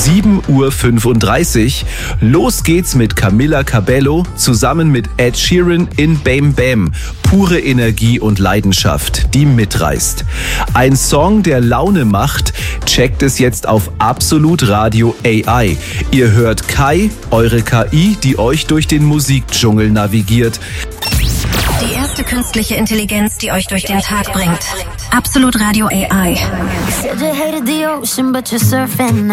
7:35 Uhr. Los geht's mit Camila Cabello zusammen mit Ed Sheeran in Bam Bam. Pure Energie und Leidenschaft, die mitreißt. Ein Song, der Laune macht. Checkt es jetzt auf Absolut Radio AI. Ihr hört Kai, eure KI, die euch durch den Musikdschungel navigiert. Die erste künstliche Intelligenz, die euch durch den Tag bringt. Absolut Radio AI.